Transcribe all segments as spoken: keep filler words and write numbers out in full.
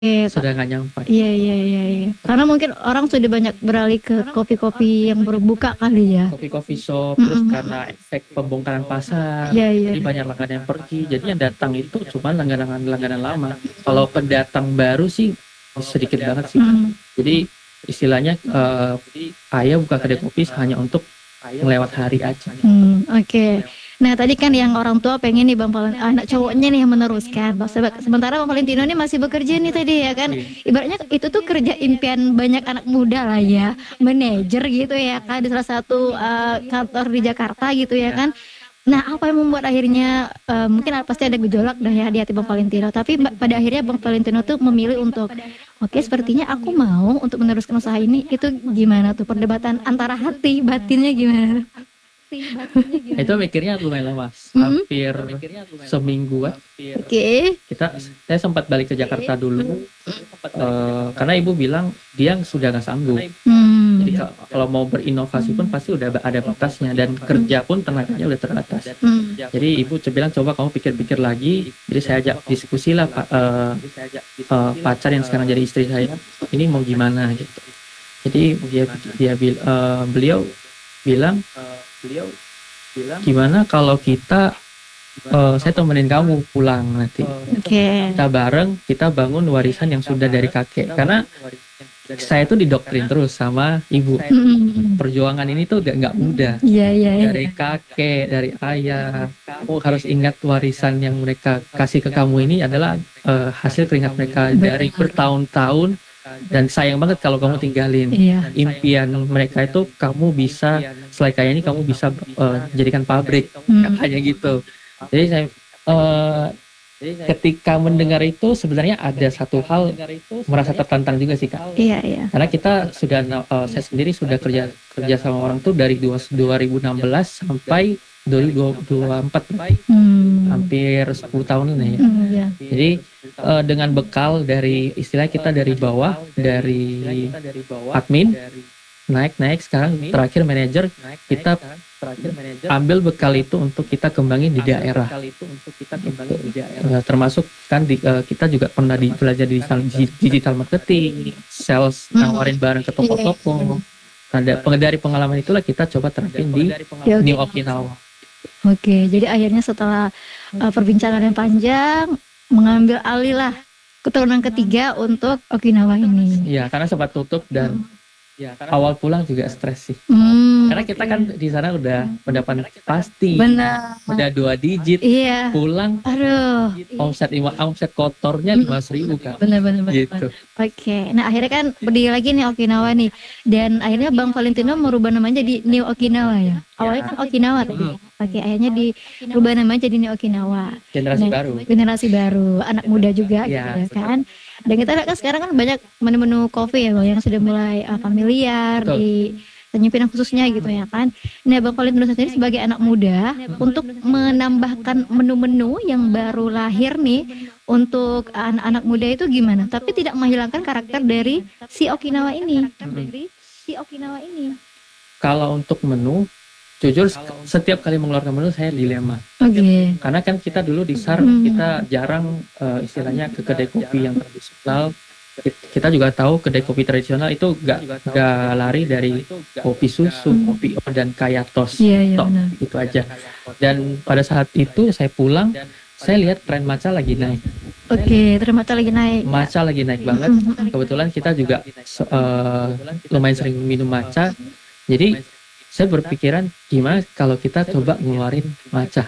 Oke, Kak. Sudah nggak nyampe. Iya iya iya iya. Karena mungkin orang sudah banyak beralih ke kopi-kopi yang baru buka kali ya? Kopi coffee shop, Mhm terus mhm. karena efek pembongkaran pasar, Iya iya. jadi banyak langganan yang pergi, jadi yang datang itu cuma langganan-langganan lama. Kalau pendatang baru sih sedikit banget sih. Mhm. Jadi istilahnya uh, ayah buka kedai kopi hanya untuk melewat hari aja. Hmm, oke. Okay. Nah tadi kan yang orang tua pengen nih Bang Valentino, anak cowoknya nih yang meneruskan. Sementara Bang Valentino ini masih bekerja nih tadi ya kan. Ibaratnya itu tuh kerja impian banyak anak muda lah ya, manajer gitu ya kan di salah satu uh, kantor di Jakarta gitu ya kan. Nah apa yang membuat akhirnya uh, mungkin pasti ada gejolak dah ya di hati Bang Valentino. Tapi pada akhirnya Bang Valentino tuh memilih untuk oke okay, sepertinya aku mau untuk meneruskan usaha ini. Itu gimana tuh perdebatan antara hati batinnya gimana? Itu mikirnya lumayan lama, Mhm. hampir semingguan. Oke. Kita, saya sempat balik ke Jakarta dulu, uh, karena ibu bilang dia sudah nggak sanggup. Hmm. Jadi kalau, kalau mau berinovasi pun pasti udah ada batasnya, dan kerja pun tenaganya udah terbatas. Hmm. Jadi ibu bilang coba kamu pikir-pikir lagi. Jadi saya ajak diskusi lah pak, uh, uh, pacar yang sekarang jadi istri saya, ini mau gimana gitu. Jadi dia, dia uh, beliau bilang, beliau bilang gimana kalau kita uh, saya temenin kamu pulang nanti. Oke. Okay. Kita bareng, kita bangun warisan yang sudah dari kakek. Karena saya tuh didoktrin terus sama ibu. Hmm. Perjuangan ini tuh gak, gak mudah. Iya, iya, iya. Dari kakek, dari ayah. Kamu harus ingat warisan yang mereka kasih ke kamu ini adalah uh, hasil keringat mereka dari bertahun-tahun. Dan sayang banget kalau kamu tinggalin. Iya. Impian mereka itu kamu bisa, selain kayak ini kamu bisa uh, jadikan pabrik. Hmm. Katanya gitu. Jadi saya uh, ketika mendengar itu sebenarnya ada satu hal merasa tertantang juga sih Kak. Iya iya. Karena kita sudah, uh, saya sendiri sudah kerja kerja sama orang tuh dari dua ribu enam belas sampai dua ribu dua puluh empat. Hmm. Hampir sepuluh tahun ya. Hmm, iya. Jadi uh, dengan bekal dari istilah kita dari bawah, dari admin naik-naik sekarang terakhir manajer, kita ambil bekal itu untuk kita kembangin di daerah. Uh, termasuk kan di, uh, kita juga pernah di, belajar di digital marketing, sales, nawarin barang ke toko-toko. Nah, dari pengalaman itulah kita coba terapin di New Okinawa. Oke, jadi akhirnya setelah uh, perbincangan yang panjang, mengambil alih lah keturunan ketiga untuk Okinawa ini. Iya, karena sempat tutup dan ya, awal pulang juga stres sih. Hmm, karena kita kan di sana udah pendapat pasti. Benar. Udah dua digit. Iya. Pulang. Aduh. Omset omset kotornya lima ribu kan. Benar-benar. Gitu. Oke. Nah akhirnya kan berdiri lagi nih Okinawa nih. Dan akhirnya Bang Valentino merubah namanya jadi New Okinawa ya. Awalnya kan Okinawa tadi. Hmm. Oke, akhirnya dirubah namanya jadi New Okinawa. Generasi nah, baru. Generasi baru. Anak muda juga ya, gitu kan. Dan kita lihat kan sekarang kan banyak menu-menu kopi ya Bang yang sudah mulai uh, familiar. Betul. Di penyimpinan khususnya gitu ya kan. Nah Bang Valentino sendiri sebagai anak muda untuk menambahkan menu-menu yang baru lahir nih untuk anak-anak muda itu gimana? Tapi tidak menghilangkan karakter dari si Okinawa ini. Dari si Okinawa ini. Kalau untuk menu, jujur setiap kali mengeluarkan menu saya dilema. Oke. Okay. Karena kan kita dulu di S A R hmm. kita jarang uh, istilahnya ke kedai kopi yang tradisional. Kita juga tahu kedai kopi tradisional itu gak, gak lari dari kopi susu, hmm. kopi dan kaya tos, yeah, yeah, tok, itu aja. Dan pada saat itu saya pulang, saya lihat tren matcha lagi naik. Oke, okay, tren matcha lagi naik. Matcha lagi naik banget. Kebetulan kita juga uh, lumayan sering minum matcha. Jadi saya berpikiran gimana kalau kita coba ngeluarin matcha.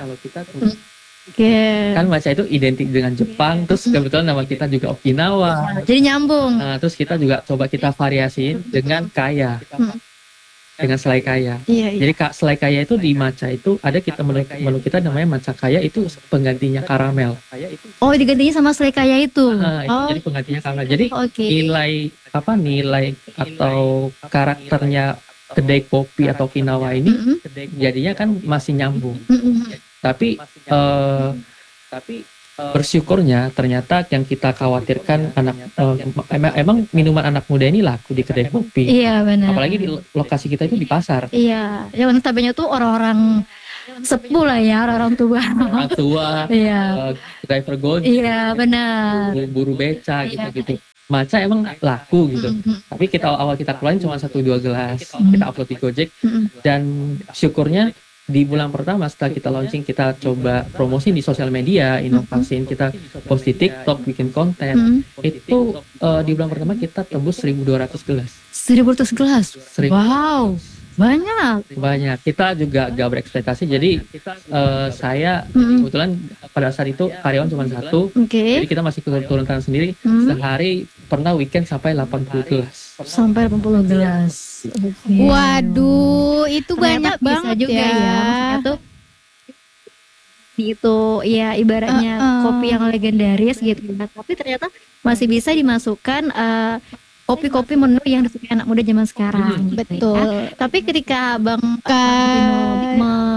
Okay. Kan matcha itu identik dengan Jepang, terus kebetulan nama kita juga Okinawa. Jadi nyambung. Nah, terus kita juga coba kita variasiin dengan kaya, hmm. dengan selai kaya. Iya, iya. Jadi kak selai kaya itu di matcha itu ada kita menu, menu kita namanya matcha kaya, itu penggantinya karamel. Oh, digantinya sama selai kaya itu. Nah, itu oh. Jadi penggantinya karamel. Jadi okay. nilai apa nilai atau karakternya kedai kopi atau Okinawa ini mm-hmm. jadinya kan masih nyambung. Mm-hmm. Tapi uh, tapi uh, bersyukurnya ternyata yang kita khawatirkan anak uh, emang, emang minuman anak muda ini laku di kedai kopi. Iya benar. Apalagi di lokasi kita itu di pasar. Iya, yang notabene tuh orang-orang sepuh lah ya orang tua. orang tua, Iya, eh, driver Gojek, iya benar. buru beca gitu-gitu. Maca emang laku gitu. Mm-mm. Tapi kita awal kita keluarin cuma satu dua gelas. Mm. Kita upload di Gojek Mm-mm. dan syukurnya di bulan pertama setelah kita launching kita coba promosi di sosial media, inovasiin kita post di TikTok, bikin konten. Mm. Itu eh, di bulan pertama kita tembus seribu dua ratus gelas. seribu ratus gelas. Seribu. Wow, banyak. Banyak. Kita juga gak berekspektasi. Jadi eh, saya Mm. kebetulan pada saat itu karyawan cuma satu. Oke. Jadi kita masih turun turun tangan sendiri. Mm. Sehari pernah weekend sampai delapan puluh gelas. Sampai delapan puluh gelas. Oke. Waduh, itu Ternyata banyak bisa banget juga ya. ya. Maksudnya tuh itu ya ibaratnya Uh-uh. kopi yang legendaris gitu. Tapi ternyata masih bisa dimasukkan eh, kopi-kopi menu yang disukai anak muda zaman sekarang. gitu Betul. ya. Tapi ketika Bang Ka-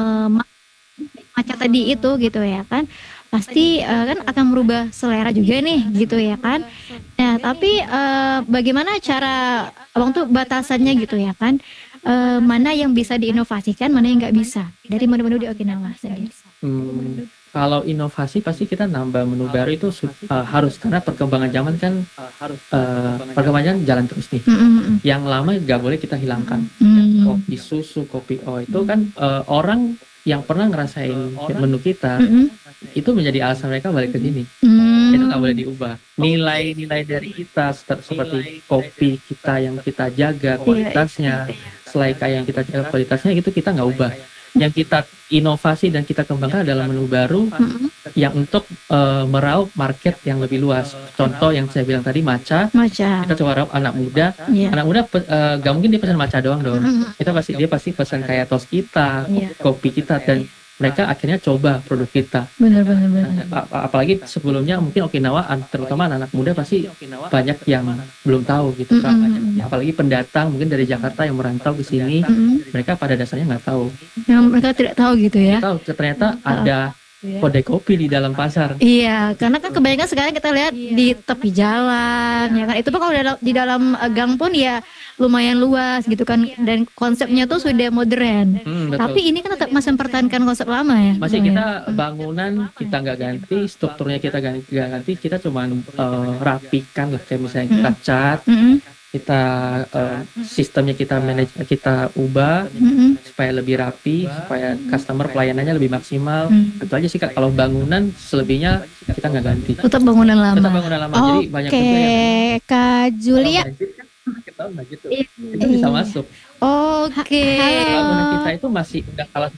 Maca tadi itu gitu ya kan, pasti eh, kan akan merubah selera juga nih gitu ya kan. Nah tapi eh, bagaimana cara abang tuh batasannya gitu ya kan, Eh, mana yang bisa diinovasikan, mana yang nggak bisa dari menu-menu di Okinawa sendiri. Hmm, kalau inovasi pasti kita nambah menu baru itu su- eh, harus karena perkembangan zaman kan harus perkembangan zaman jalan terus nih. Mm, mm, mm. Yang lama nggak boleh kita hilangkan. Hmm. Kopi susu, kopi o itu kan eh, orang yang pernah ngerasain menu kita Mm, mm. itu menjadi alasan mereka balik ke sini. Hmm. Itu nggak boleh diubah. Nilai-nilai dari kita ser- seperti kopi kita yang kita jaga kualitasnya, selai yang kita jaga kualitasnya itu kita nggak ubah. Yang kita inovasi dan kita kembangkan adalah menu baru Mm, yang untuk eh, meraup market yang lebih luas. Contoh yang saya bilang tadi maca, Maca. kita coba raup anak muda. Iya. Anak muda pe- eh, gak mungkin dia pesan maca doang dong. Mm, Kita pasti dia pasti pesan kayak tos kita, Iya. kopi kita, dan mereka akhirnya coba produk kita. Benar benar benar. A- apalagi sebelumnya mungkin Okinawa an- terutama anak muda pasti banyak yang belum tahu gitu kan. Mm, mm, Apalagi pendatang mungkin dari Jakarta yang merantau ke sini, Mm, mereka pada dasarnya nggak tahu. yang mereka tidak tahu gitu ya. Tahu ternyata ada kedai kopi di dalam pasar. Iya, karena kan kebanyakan sekarang kita lihat di tepi jalan, ya kan. Itu pun kalau di dalam, di dalam eh, gang pun ya lumayan luas gitu kan, dan konsepnya tuh sudah modern. Hmm, betul. Tapi ini kan tetap masih mempertahankan konsep lama ya. Masih Bang, kita ya? bangunan kita nggak ganti, strukturnya kita ganti, nggak ganti, kita cuma eh, rapikan lah kayak misalnya kita cat, Mm-mm, kita eh, sistemnya kita manage, kita ubah mm-mm. supaya lebih rapi, supaya customer pelayanannya lebih maksimal. Hmm. Itu aja sih Kak. Kalau bangunan selebihnya kita nggak ganti. Tetap bangunan lama. Tetap bangunan lama. Jadi banyak Oke, juga yang Kak Julia. kalau budget kan kita nggak gitu. Iya. Itu bisa masuk. Oke. Bangunan kita itu masih udah kalah.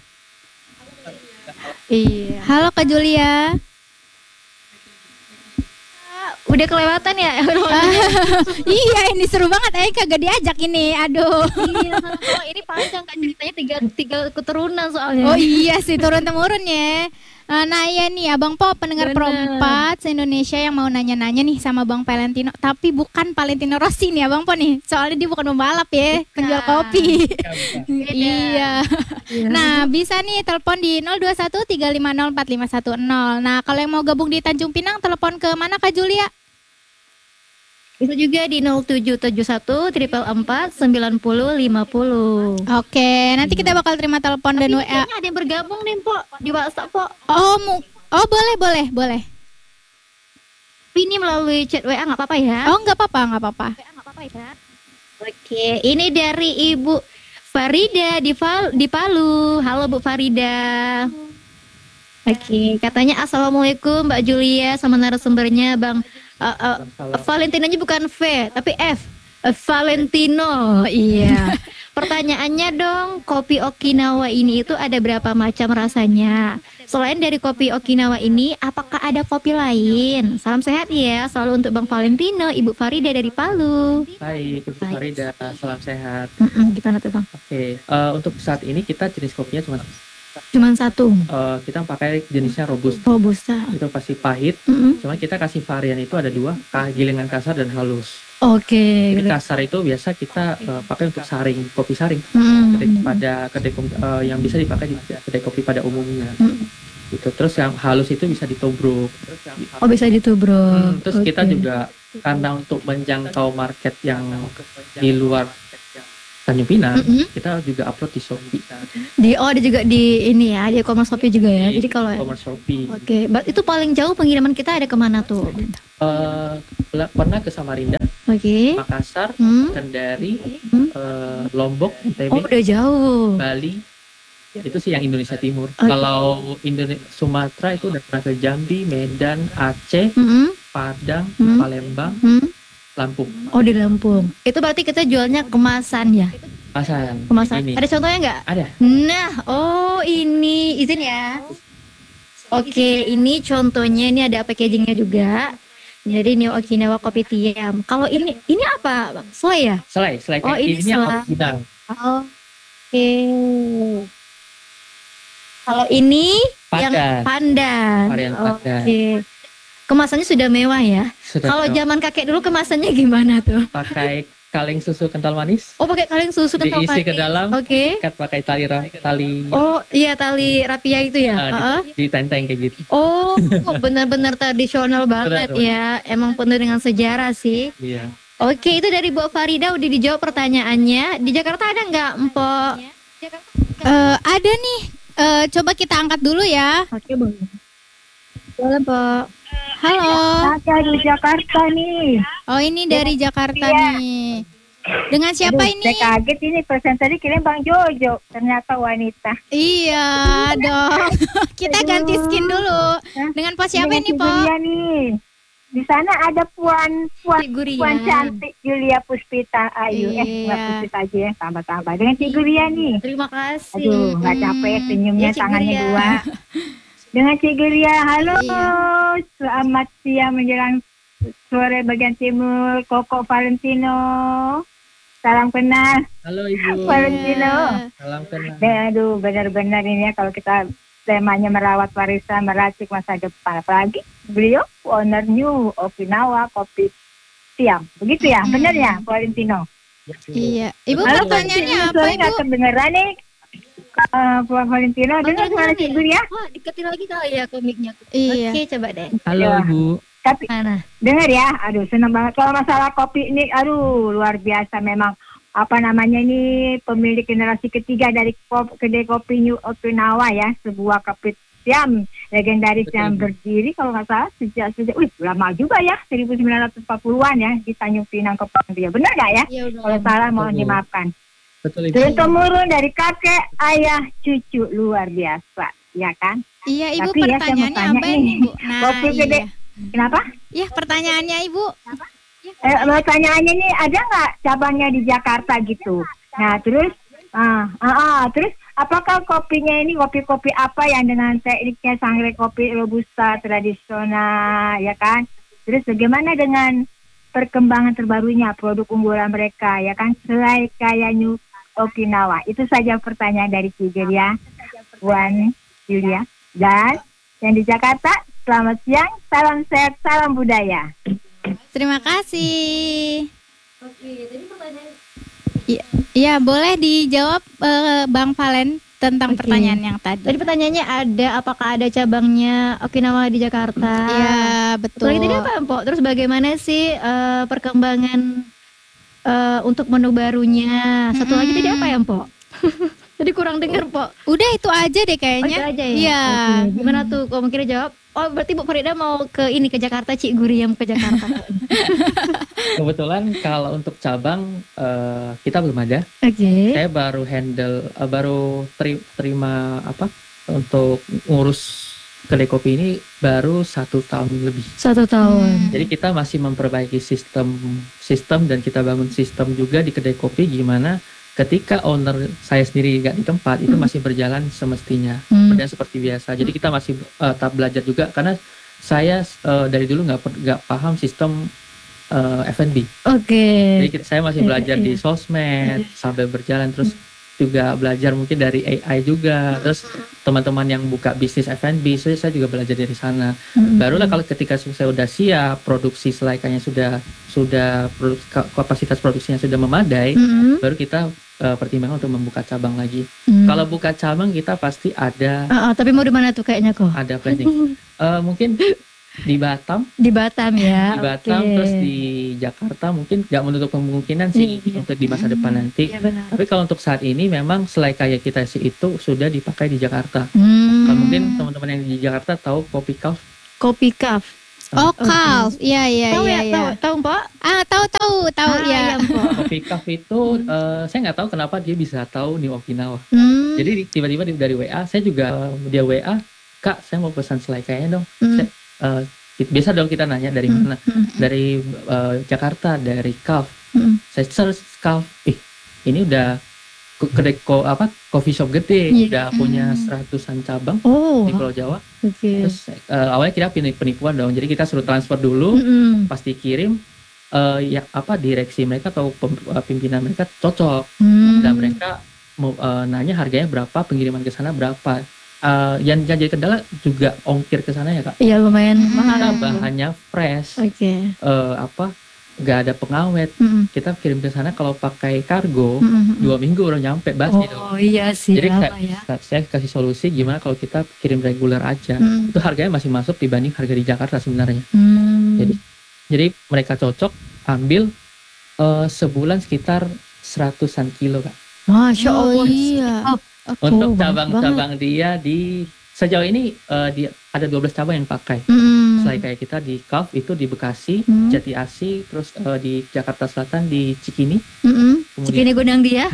Iya. Halo Kak Julia. Udah kelewatan ya? Iya, ini seru banget. Eh kagak diajak ini. Aduh. Iya, kalau ini panjang kan ceritanya tiga tiga keturunan soalnya. Oh iya sih, turun temurun ya. Eh, Nah iya nih Abang Po, pendengar Bener. perempat se-Indonesia yang mau nanya-nanya nih sama Bang Valentino. Tapi bukan Valentino Rossi nih Abang Po nih. Soalnya dia bukan pembalap ya, penjual kopi. Iya. Nah bisa nih telepon di nol dua satu tiga lima nol empat lima satu nol. Nah kalau yang mau gabung di Tanjung Pinang, telepon ke mana Kak Julia? Bisa juga di nol tujuh tujuh satu triple empat sembilan puluh lima puluh. Oke, nanti kita bakal terima telepon dan Tapi W A. kayaknya ada yang bergabung nih, Po, di WhatsApp, Po. Oh, mu- oh boleh, boleh, boleh. Tapi ini melalui chat W A nggak apa-apa ya? Oh nggak apa-apa, nggak apa-apa. W A nggak apa-apa ya? Oke, ini dari Ibu Farida di, Val- di Palu. Halo Bu Farida. Oke, katanya Assalamualaikum Mbak Julia sama narasumbernya Bang uh, uh, Valentinonya bukan V tapi F. Uh, Valentino. Iya. Pertanyaannya dong, kopi Okinawa ini itu ada berapa macam rasanya? Selain dari kopi Okinawa ini, apakah ada kopi lain? Salam sehat ya, selalu untuk Bang Valentino, Ibu Farida dari Palu. Hai, Ibu Farida, salam sehat. Mm-mm, gimana tuh Bang? Oke, eh, untuk saat ini kita jenis kopinya cuma Cuman satu. eh, kita pakai jenisnya robusta. Robusta. Itu pasti pahit. Mm-mm. Cuma kita kasih varian itu ada dua, ka- gilingan kasar dan halus. Oke. Jadi kasar itu biasa kita eh, pakai untuk saring, kopi saring. Mm-mm. Kedai- pada kedai kopi, eh, yang bisa dipakai di kedai kopi pada umumnya. Mm. Gitu. Terus yang halus itu bisa ditobruk. Oh bisa ditubruk. Hmm, terus kita Oke. juga karena untuk menjangkau market yang di luar Tanjung Pinang, Mm-mm. kita juga upload di Shopee. Di oh ada juga di ini ya, di e-commerce Shopee juga ya. Jadi kalau e-commerce Shopee. oke, berarti itu paling jauh pengiriman kita ada kemana tuh? Eh, la- pernah ke Samarinda, Oke. Makassar, Hmm. Kendari, Hmm. eh, Lombok, N T B, Oh udah jauh. Bali. Itu sih yang Indonesia Timur. Oke. Kalau Indonesia Sumatera itu udah pernah ke Jambi, Medan, Aceh, Mm-mm. Padang, Hmm. Palembang, Hmm. Lampung. Oh di Lampung. Itu berarti kita jualnya kemasan ya? Pasan. Kemasan. Ini. Ada contohnya nggak? Ada. Nah, oh ini izin ya. Oke, ini contohnya, ini ada packagingnya juga. Jadi New Okinawa Kopi Tiam. Kalau ini ini apa? Selai ya? Selai, selai Oh, kayak ini ini yang selai. original. Oh, oke. Kalau ini yang Pandan. pandan. Varian pandan. Oke. Kemasannya sudah mewah ya. Sudah Kalau tahu. zaman kakek dulu kemasannya gimana tuh? Pakai kaleng susu kental manis, Oh, pakai kaleng susu kental diisi ke manis. dalam, Oke. ikat pakai tali ra- tali Oh, iya tali rapia itu ya. eh, Heeh. di, ditenteng kayak gitu. Oh, benar-benar tradisional banget Benar, ya. Emang penuh dengan sejarah sih. Iya. Oke, itu dari Bu Farida udah dijawab pertanyaannya. Di Jakarta ada nggak, Empok? Eh, ada nih. Eh, coba kita angkat dulu ya. Oke, boleh. Boleh, Empok. Halo. Ada di Jakarta nih. Oh, ini dari Jakarta Iya. nih. Dengan siapa Aduh, ini? Saya kaget ini persen tadi kirim Bang Jojo. Ternyata wanita. Iya dong. Kita ganti skin dulu. Dengan pos siapa Dengan ini, si Po? Julia nih. Di sana ada puan puan Cik Guria. puan cantik Julia Puspita Ayu. Eh, Iya. nggak Puspita aja ya, tambah-tambah. Dengan si Guria nih. Terima kasih. Aduh, nggak Hmm. capek senyumnya, Ya, Cik tangannya Guria. dua. Dengan si Guria, halo. Iya. Selamat siang menjelang sore bagian timur. Koko Valentino. Salam kenal. Halo Ibu. Valentino. Salam kenal. Dan aduh, benar-benar ini ya kalau kita temanya merawat warisan, meracik masa depan. Apalagi beliau owner New Okinawa Kopi Tiam. Begitu ya, benar ya, Valentino? Iya. Ibu Halo, pertanyaannya Valentino, apa, soalnya nggak Ibu? kedengeran nih. Uh, Puan Valentino, dengar suara si Guria? Wah, deketin lagi kali ya komiknya. Iya. Oke, coba deh. Halo Ya. Ibu. Tapi Mana? dengar ya, aduh senang banget. Kalau masalah kopi ini, aduh luar biasa memang. Apa namanya ini pemilik generasi ketiga dari kop, kedai kopi New Okinawa ya, sebuah kopi Tiam legendaris Betul, yang Bu. berdiri kalau nggak salah sejak sejak, wih lama juga ya, seribu sembilan ratus empat puluhan ya di Tanjung Pinang Kepulauan Riau. Benar nggak ya? Iya, udah. Kalau salah mohon Betul. dimaafkan. Betul Ibu. Turun temurun dari kakek, ayah, cucu, luar biasa, ya kan? Iya, Ibu Tapi ya, saya mau pertanyaannya tanya apa nih. ini, Bu? Nah, Kopi gede. iya. Kenapa? Iya, pertanyaannya Ibu. Eh, pertanyaannya nih ada nggak cabangnya di Jakarta gitu? Nah terus, ah, ah, ah, terus apakah kopinya ini kopi-kopi apa yang dengan tekniknya sangrai kopi robusta tradisional, ya kan? Terus bagaimana dengan perkembangan terbarunya produk unggulan mereka, ya kan? Selai kayak New Okinawa. Itu saja pertanyaan dari Julia, Puan Julia. Dan yang di Jakarta, selamat siang, salam sehat, salam budaya. Terima kasih. Oke, tadi pertanyaan. Iya, boleh dijawab eh, Bang Valen tentang Oke. pertanyaan yang Tadi tadi. pertanyaannya ada apakah ada cabangnya Okinawa di Jakarta? Iya, betul. Lagi tadi apa, Empok? Terus bagaimana sih eh, perkembangan eh, untuk menu barunya? Satu lagi tadi apa ya, Empok? Tadi kurang dengar, Pok. Udah itu aja deh Oh, itu kayaknya. aja ya? Iya. Oke. Gimana tuh? Kalau mungkin jawab, oh berarti Bu Farida mau ke ini, ke Jakarta, Cik Guriam ke Jakarta. Kebetulan kalau untuk cabang eh, kita belum ada. Oke. Saya baru handle, eh, baru teri- terima apa untuk ngurus kedai kopi ini baru satu tahun lebih. Satu tahun. Hmm. Jadi kita masih memperbaiki sistem sistem dan kita bangun sistem juga di kedai kopi gimana ketika owner saya sendiri nggak di tempat itu Hmm. masih berjalan semestinya, Hmm. berjalan seperti biasa. Jadi kita masih eh, tetap belajar juga karena saya eh, dari dulu nggak per- nggak paham sistem eh, F and B. Oke. Jadi kita- saya masih Iya, belajar iya. di sosmed sambil berjalan terus juga belajar mungkin dari A I juga. Terus teman-teman yang buka bisnis F and B saya, saya juga belajar dari sana. Mm-mm. Barulah kalau ketika saya sudah siap, produksi selaikanya sudah sudah produk- ka- kapasitas produksinya sudah memadai, Mm-mm. baru kita eh, pertimbangkan untuk membuka cabang lagi. Mm. Kalau buka cabang kita pasti ada Ah, ah, tapi mau di mana tuh kayaknya kok? ada planning. Eh, mungkin di Batam, Di Batam ya. di Batam oke. terus di Jakarta mungkin nggak menutup kemungkinan sih Iya. untuk di masa depan nanti. Iya benar. Tapi kalau untuk saat ini memang selai kaya kita sih itu sudah dipakai di Jakarta. Hmm. Kalau mungkin teman-teman yang di Jakarta tahu kopi kauf. Kopi Cup. Oh, calf. Iya, iya, Tahu iya, ya, iya. tahu, tahu Mpok? Ah, tahu tahu tahu Ah, ya. iya, Mpok. Kopi kauf itu eh, saya nggak tahu kenapa dia bisa tahu New Okinawa. Hmm. Jadi di- tiba-tiba di- dari W A saya juga eh, dia W A, Kak saya mau pesan selai kayanya dong. Hmm. Saya, eh, it- biasa dong kita nanya dari Hmm. mana? Hmm. Dari eh, Jakarta, dari Kauf. Hmm. Saya search Kauf. Ih, ini udah ke- kedai ko, apa coffee shop gede, Iya. udah punya Hmm. seratusan cabang Oh, di Pulau Jawa. oke. Terus eh, awalnya kita peni- penipuan dong. Jadi kita suruh transfer dulu, Mm-mm. pasti kirim eh, ya apa direksi mereka atau pem- eh, pimpinan mereka cocok. Hmm. Dan mereka mau eh, nanya harganya berapa, pengiriman ke sana berapa. Eh, yang, yang jadi kendala juga ongkir ke sana ya kak. Iya lumayan Hmm. mahal. Kita ya. bahannya fresh, Oke. eh, apa nggak ada pengawet. Mm-mm. Kita kirim ke sana kalau pakai kargo Mm-mm. dua minggu baru nyampe basi dong. Oh iya sih. Jadi lama kayak ya. saya kasih solusi gimana kalau kita kirim reguler aja. Hmm. Itu harganya masih masuk dibanding harga di Jakarta sebenarnya. Hmm. Jadi jadi mereka cocok ambil eh, sebulan sekitar seratusan kilo kak. Masya Oh, Allah. iya. Oh, Untuk banyak cabang-cabang dia di sejauh ini eh, di ada dua belas cabang yang pakai. Mm. Selain kayak kita di Kauf itu di Bekasi, Hmm. Jati Asih, terus eh, di Jakarta Selatan di Cikini, Mm-mm. kemudian Cikini Gondang dia.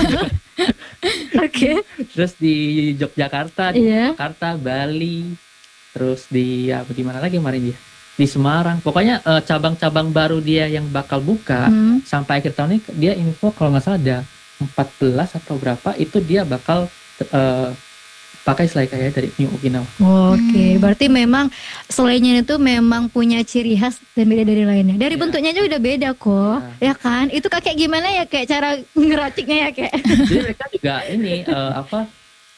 Oke. terus di Yogyakarta, di Iya. Jakarta, Bali, terus di ya di mana lagi kemarin dia? Di Semarang. Pokoknya eh, cabang-cabang baru dia yang bakal buka Hmm. sampai akhir tahun ini dia info kalau nggak salah ada empat belas atau berapa itu dia bakal eh, pakai selai kaya dari New Okinawa. Oke, Hmm. berarti memang selainya itu memang punya ciri khas dan beda dari lainnya. Dari Ya. bentuknya aja udah beda kok, ya kan? Itu kakek gimana ya kayak cara ngeraciknya ya kayak? Jadi mereka juga ini eh, apa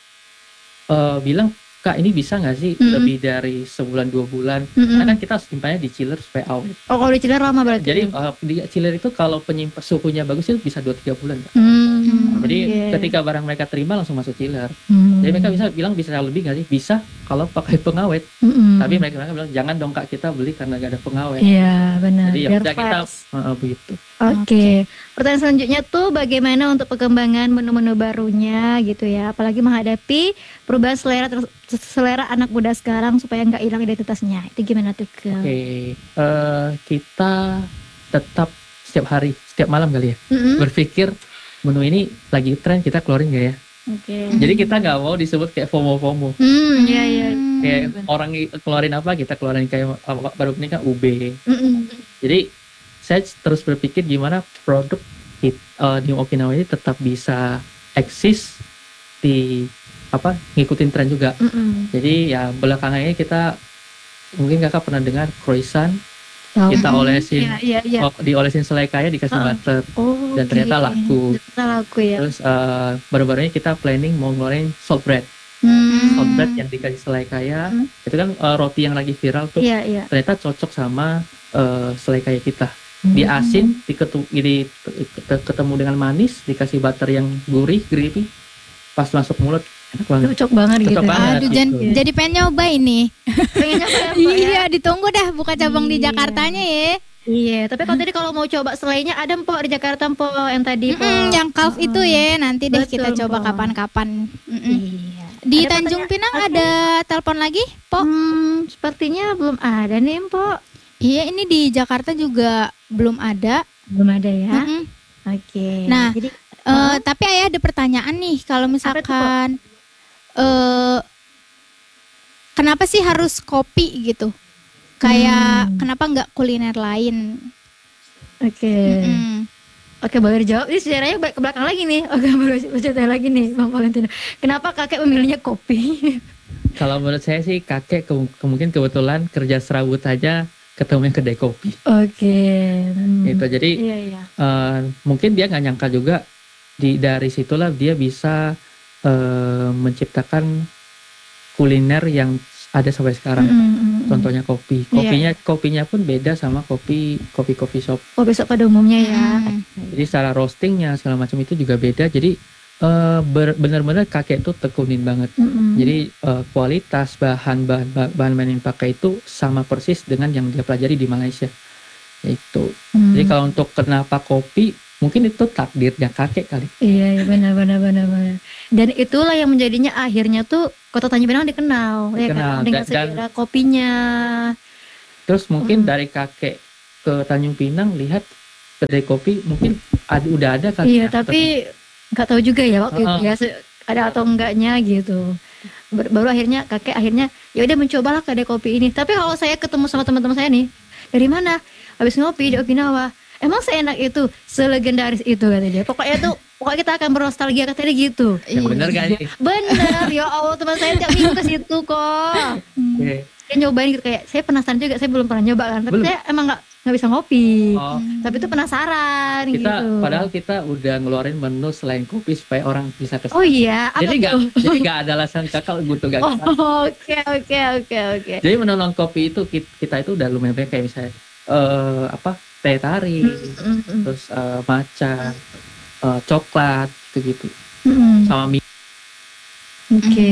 eh, bilang kak ini bisa nggak sih Mm-mm. lebih dari sebulan dua bulan? Mm-mm. Karena kan kita harus simpannya di chiller supaya awet. Oh kalau di chiller lama berarti? Jadi eh, di chiller itu kalau penyimpan suhunya bagus itu bisa dua tiga bulan. Kak. Hmm, Jadi oke. ketika barang mereka terima langsung masuk chiller. Hmm. Jadi mereka bisa bilang bisa lebih nggak sih? Bisa kalau pakai pengawet. Mm-mm. Tapi mereka, mereka bilang jangan dong kak kita beli karena gak ada pengawet. Iya benar. Jadi ya Biar udah kita fresh. eh, begitu. Oke, pertanyaan selanjutnya tuh bagaimana untuk perkembangan menu-menu barunya gitu ya, apalagi menghadapi perubahan selera ter- selera anak muda sekarang supaya nggak hilang identitasnya. Itu gimana tuh ke? Oke, eh, kita tetap setiap hari, setiap malam kali ya berpikir menu ini lagi tren kita keluarin gak ya? Oke. Jadi kita nggak mau disebut kayak FOMO-FOMO. Hmm, iya iya. Kayak orang i- keluarin apa kita keluarin kayak apa, baru ini kan U B. Mm-mm. Jadi saya terus berpikir gimana produk it, eh, New Okinawa ini tetap bisa eksis di apa ngikutin tren juga. Mm-mm. Jadi ya belakangan ini kita mungkin kakak pernah dengar croissant Oh. kita olesin Iya iya iya. oh, diolesin selai kaya dikasih Ah. butter Oh. dan ternyata oke. laku. Ternyata laku ya. Terus eh, baru-baru ini kita planning mau ngeluarin salt bread. Hmm. Salt bread yang dikasih selai kaya Hmm. itu kan eh, roti yang lagi viral tuh Iya iya. ternyata cocok sama eh, selai kaya kita. Di Hmm. asin diketu, di, ket- ketemu dengan manis dikasih butter yang gurih gurih pas masuk mulut enak banget. Cocok banget Cocok gitu. ya. banget. Aduh, jan- gitu. jadi pengen nyoba ini. Pengen nyoba ya, Mbak, ya? Iya, ditunggu dah buka cabang di Iya. Jakartanya ya. Iya, tapi kalau tadi kalau mau coba selainya ada Mpok di Jakarta Mpok yang tadi Mm-mm, Mpok. yang calf itu ya, nanti deh kita Betul, coba Pok. kapan-kapan. Mm-mm. Iya. Di Ada Tanjung pertanyaan? Pinang Oke. ada telepon lagi, Po? Hmm, sepertinya belum ada nih Mpok. Iya, ini di Jakarta juga belum ada. Belum ada ya. Mm-mm. Oke. Nah, jadi Eh, tapi ayah ada pertanyaan nih, kalau misalkan eh kenapa sih harus kopi gitu? Kayak Hmm. kenapa nggak kuliner lain? oke. Mm-mm. Oke, boleh dijawab. Ini sejarahnya ke belakang lagi nih. Oke, boleh cerita lagi nih Bang Valentino. Kenapa kakek memilihnya kopi? Kalau menurut saya sih kakek ke, kemungkinan kebetulan kerja serabut aja ketemunya kedai kopi. Oke. Hmm. Gitu. Jadi Iya, iya. eh, mungkin dia nggak nyangka juga di dari situlah dia bisa eh, menciptakan kuliner yang ada sampai sekarang. Mm, mm, mm. Contohnya kopi. Iya. Kopinya kopinya pun beda sama kopi kopi coffee shop. Oh, besok pada umumnya ya. Hmm. Jadi secara roastingnya segala macam itu juga beda. Jadi eh, ber- benar-benar kakek tuh tekunin banget. Mm-mm. Jadi eh, kualitas bahan bahan bahan bahan yang dipakai itu sama persis dengan yang dia pelajari di Malaysia. Itu. Hmm. Jadi kalau untuk kenapa kopi, mungkin itu takdirnya kakek kali. Iya, iya benar benar benar benar. Dan itulah yang menjadinya akhirnya tuh Kota Tanjung Pinang dikenal, ya Dikenal. kan dengan Dan- dan- sejarah kopinya. Terus mungkin Hmm. dari kakek ke Tanjung Pinang lihat kedai kopi mungkin ada, udah ada kali. Iya, ya. tapi nggak tahu juga ya waktu itu Uh-uh. ya se- ada atau enggaknya gitu. Ber- Baru akhirnya kakek akhirnya ya udah mencobalah kedai kopi ini. Tapi kalau saya ketemu sama teman-teman saya nih, dari mana? Habis ngopi di Okinawa. Emang seenak itu, selegendaris itu kata dia. Pokoknya tuh, pokoknya kita akan bernostalgia katanya gitu. Yang benar gak sih? Bener, ya Allah teman saya tiap minggu ke situ kok. Oke. Dia nyobain gitu kayak saya penasaran juga, saya belum pernah nyoba kan. Tapi Belum. saya emang nggak nggak bisa ngopi. Oh, Tapi itu penasaran kita gitu. padahal kita udah ngeluarin menu selain kopi supaya orang bisa kesana. Oh iya, apa jadi nggak tuh? jadi nggak ada alasan kakak butuh gak Oh, kesana. oke oke oke oke. Jadi menu non kopi itu ki- kita itu udah lumayan banyak kayak misalnya eh apa teh tarik, Mm, mm, terus eh, matcha, eh, coklat gitu-gitu, mm. sama mie. Oke.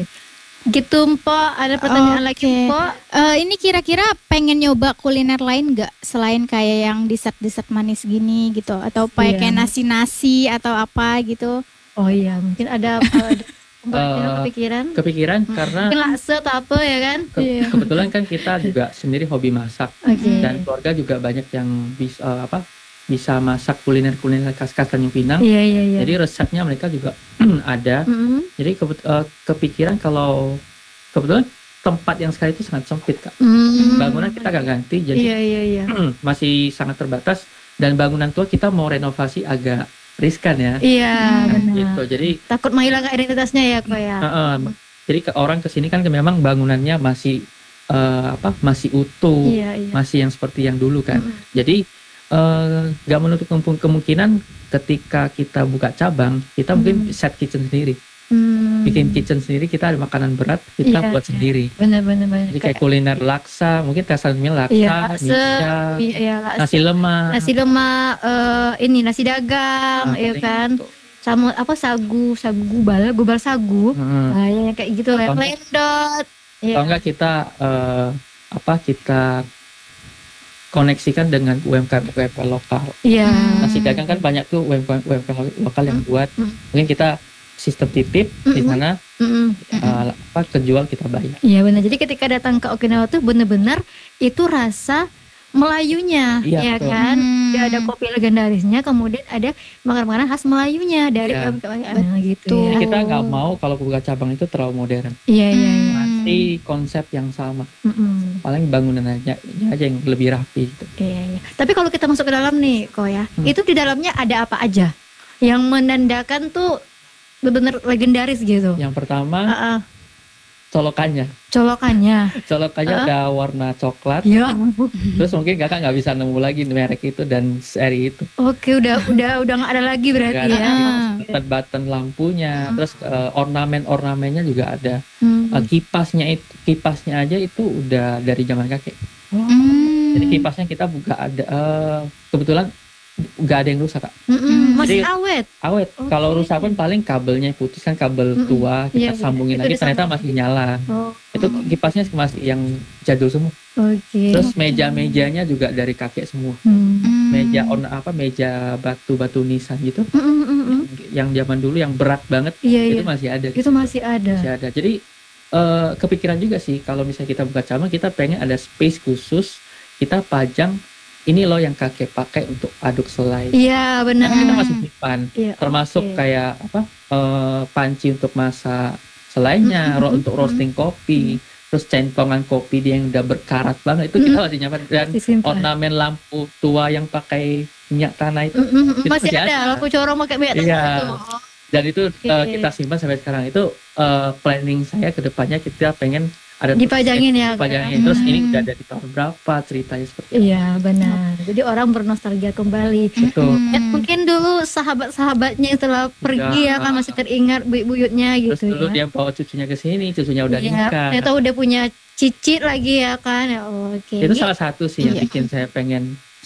Gitu Mpok, ada pertanyaan lagi Oke. Mpok? Eh, ini kira-kira pengen nyoba kuliner lain nggak selain kayak yang dessert-dessert manis gini gitu, atau kayak Iya. kayak nasi-nasi atau apa gitu? Oh iya, mungkin ada uh, Mpok ada Eh, kepikiran? Kepikiran karena Mungkin laksa atau apa ya kan? ke- kebetulan kan kita juga sendiri hobi masak Oke. dan keluarga juga banyak yang bisa eh, apa bisa masak kuliner-kuliner khas-khas Tanjung Pinang. Iya iya iya. Jadi resepnya mereka juga ada. Mm, Jadi kebet- eh, kepikiran kalau kebetulan tempat yang sekarang itu sangat sempit kak. mm. Bangunan kita gak ganti, jadi Iya iya iya. masih sangat terbatas dan bangunan tua kita mau renovasi agak riskan ya. Iya benar. Gitu. Jadi Takut menghilangkan identitasnya ya kok ya. eh, eh, jadi ke orang kesini kan memang bangunannya masih eh, apa masih utuh, Iya iya. masih yang seperti yang dulu kan. Mm. Jadi eh, nggak menutup kemung- kemungkinan ketika kita buka cabang kita mungkin Hmm. set kitchen sendiri, Hmm. bikin kitchen sendiri, kita ada makanan berat kita Iya, buat iya. sendiri. Benar benar benar. Jadi kayak kuliner laksa, mungkin tekstilnya laksa, Iya, laksa, mica, iya, laksa. nasi lemak, Nasi lemak, eh, ini nasi dagang, Nah, ya paling kan. gitu. Sama apa sagu, sagu gubal, gubal sagu. Hmm. Nah, ya, kayak gitu ya. Atau- Lendot. Ya. Atau enggak kita eh, apa kita koneksikan dengan U M K M U M K M lokal. Iya. Nasi dagang kan banyak tuh U M K M U M K M lokal yang buat. Mm. Mungkin kita sistem titip di Mm-mm. mana Mm-mm. eh, apa kejual kita bayar. Iya benar. Jadi ketika datang ke Okinawa tuh bener-bener itu rasa Melayunya, Iya, ya betul. kan? Hmm. Dia ada kopi legendarisnya, kemudian ada makanan-makanan khas Melayunya dari Iya. nah, gitu Betul. ya. Kita nggak mau kalau buka cabang itu terlalu modern. Iya iya. iya. Hmm. Masih konsep yang sama. Mm-mm. Paling bangunannya aja yang lebih rapi. Gitu. Iya, iya. Tapi kalau kita masuk ke dalam nih, kok ya, Hmm. itu di dalamnya ada apa aja yang menandakan tuh benar-benar legendaris gitu. Yang pertama Ah, ah. colokannya. Colokannya. Colokannya Ah. ada warna coklat. Ya, Terus mungkin kakak nggak bisa nemu lagi merek itu dan seri itu. oke udah udah udah nggak ada lagi berarti Nggak ada ya. lagi. Button-button lampunya, terus eh, ornamen-ornamennya juga ada. Hmm. Eh, kipasnya itu kipasnya aja itu udah dari zaman kakek. Hmm. Jadi kipasnya kita buka ada eh, kebetulan nggak ada yang rusak kak. Mm-mm, masih Jadi- awet. Awet. Oke. Kalau rusak pun paling kabelnya putus kan kabel Mm-mm. tua kita Iya, iya. sambungin Itu lagi ternyata disambung. masih nyala. Oh, Itu kipasnya masih yang jadul semua. oke. Terus meja-mejanya juga dari kakek semua. Hmm. Hmm. Meja on apa meja batu-batu nisan gitu. Mm, mm, mm, mm. Yang zaman dulu yang berat banget Iya iya. itu masih ada. Itu masih ada. Masih ada. Jadi eh, kepikiran juga sih kalau misalnya kita buka cabang kita pengen ada space khusus kita pajang ini loh yang kakek pakai untuk aduk selai. Iya benar. Karena kita masih simpan. Iya, Termasuk oke. kayak apa eh, panci untuk masak selainya, Mm, ro- mm, untuk mm, roasting kopi, terus centongan kopi dia yang udah berkarat banget itu kita Mm. masih nyimpan dan Disimpan. ornamen lampu tua yang pakai minyak tanah itu Mm, mm, mm, Itu masih masih ada ada. lampu corong pakai minyak tanah Iya. itu. dan itu eh, Oke. kita simpan sampai sekarang itu eh, planning saya ke depannya kita pengen ada Dipajangin ya. dipajangin terus ini Hmm. udah dari tahun berapa ceritanya seperti apa. Iya benar. Jadi orang bernostalgia kembali. Betul. Hmm. Ya, mungkin dulu sahabat-sahabatnya setelah pergi ya kan masih teringat buyut-buyutnya Terus gitu dulu dia ya. bawa cucunya ke sini, cucunya udah Iya, nikah. ternyata udah punya cicit lagi ya kan. Ya, oh, oke. Itu Ini- salah satu sih yang Iya. bikin saya pengen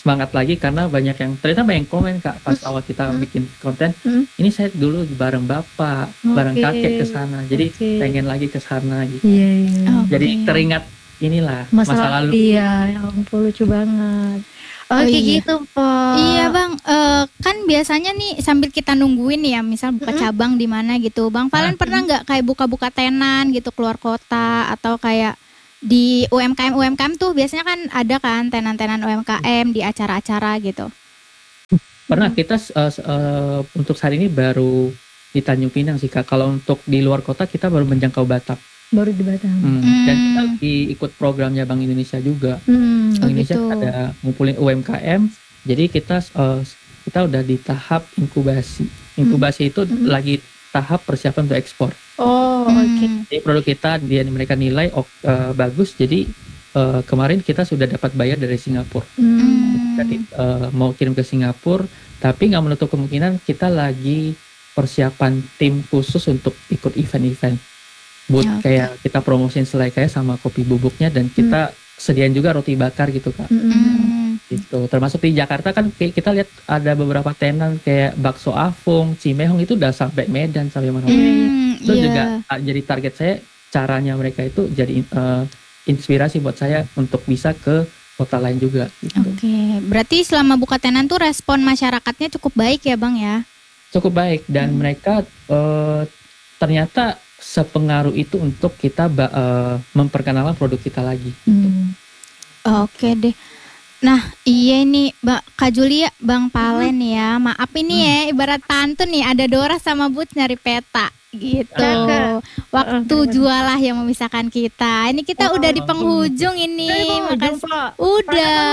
semangat lagi karena banyak yang ternyata banyak komen Kak pas awal kita Hmm. bikin konten. Hmm. Ini saya dulu bareng bapak, bareng Oke. kakek ke sana. Jadi Oke. pengen lagi ke sana gitu. Iya, iya. Oke. Jadi teringat inilah masa, Masa, lalu. Iya, ya ampun lucu banget. Oh, Oke iya. gitu, Po. Iya bang, Eh, kan biasanya nih sambil kita nungguin ya, misal buka Mm-mm. cabang di mana gitu, Bang Valen Ah. pernah nggak kayak buka-buka tenan gitu keluar kota atau kayak di U M K M U M K M tuh biasanya kan ada kan tenan-tenan U M K M di acara-acara gitu. Pernah kita uh, uh, untuk saat ini baru di Tanjung Pinang sih Kak. Kalau untuk di luar kota kita baru menjangkau Batak. Baru di Batam. Hmm. Hmm. Dan kita di ikut programnya Bank Indonesia juga. Hmm. Oh, Bank Indonesia gitu. ada ngumpulin U M K M. Jadi kita uh, kita udah di tahap inkubasi. Inkubasi itu Hmm. lagi tahap persiapan untuk ekspor. Oh, Hmm. oke. Jadi produk kita dia mereka nilai oh, uh, bagus. Jadi uh, kemarin kita sudah dapat bayar dari Singapura. Hmm. Jadi uh, mau kirim ke Singapura, tapi nggak menutup kemungkinan kita lagi persiapan tim khusus untuk ikut event-event. Buat Ya, oke. kayak kita promosin selai kayak sama kopi bubuknya dan kita sediain juga roti bakar gitu Kak. Hmm. Hmm. Gitu. Termasuk di Jakarta kan kayak kita lihat ada beberapa tenan kayak bakso Afung, Cimehong itu udah sampai Medan sampai mana. Hmm, Itu iya. juga uh, jadi target saya, caranya mereka itu jadi uh, inspirasi buat saya untuk bisa ke kota lain juga gitu. Oke, berarti selama buka tenan tuh respon masyarakatnya cukup baik ya Bang ya? Cukup baik dan Hmm. mereka uh, ternyata sepengaruh itu untuk kita ba- uh, memperkenalkan produk kita lagi. Hmm. Oke deh. Nah, iya ini Mbak Kak Julia, Bang Palen ya. Maaf ini ya, ibarat pantun nih, ada Dora sama Boots nyari peta gitu. Cakep. Waktu jualah yang memisahkan kita. Ini kita udah di penghujung ini. Makasih. Udah.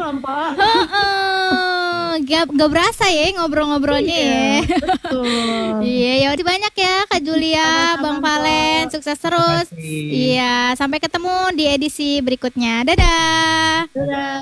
Heeh. Gak, gak berasa ya ngobrol-ngobrolnya ya. Betul. Iya, ya udah banyak ya Kak Julia, Sama-sama, Bang Mbak. Valen, sukses terus. Terima kasih. Iya, sampai ketemu di edisi berikutnya. Dadah. Dadah.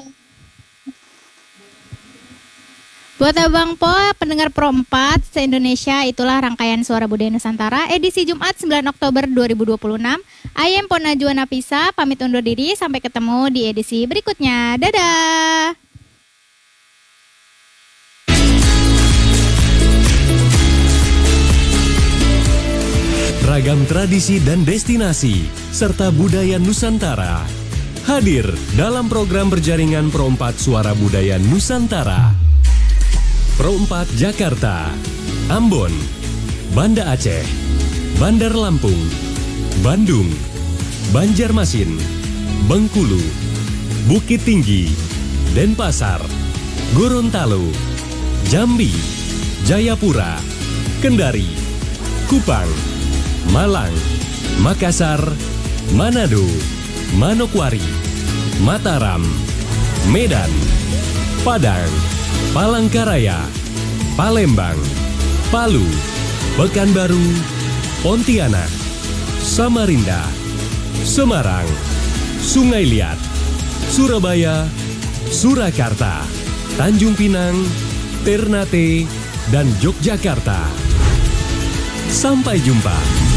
Buat Abang Po, pendengar Pro empat se-Indonesia, itulah rangkaian Suara Budaya Nusantara edisi Jumat sembilan Oktober dua ribu dua puluh enam. I am Pona Juana Pisa, pamit undur diri, sampai ketemu di edisi berikutnya. Dadah. Ragam tradisi dan destinasi, serta budaya Nusantara. Hadir dalam program berjaringan Pro empat Suara Budaya Nusantara. Pro empat Jakarta, Ambon, Banda Aceh, Bandar Lampung, Bandung, Banjarmasin, Bengkulu, Bukit Tinggi, Denpasar, Gorontalo, Jambi, Jayapura, Kendari, Kupang, Malang, Makassar, Manado, Manokwari, Mataram, Medan, Padang, Palangkaraya, Palembang, Palu, Pekanbaru, Pontianak, Samarinda, Semarang, Sungai Liat, Surabaya, Surakarta, Tanjung Pinang, Ternate, dan Yogyakarta. Sampai jumpa.